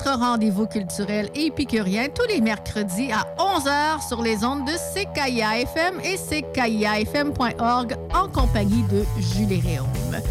votre rendez-vous culturel épicurien tous les mercredis à 11h sur les ondes de CKIA FM et CKIAFM.org en compagnie de Julie Réaume.